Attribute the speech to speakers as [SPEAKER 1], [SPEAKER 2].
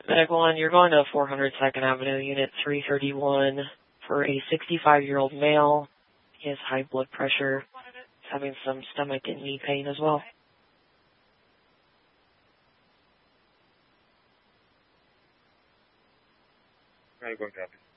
[SPEAKER 1] Medical 1, you're going to 400 2nd Avenue, Unit 331 for a 65-year-old male. He has high blood pressure. He's having some stomach and knee pain as well.
[SPEAKER 2] Medical, copy.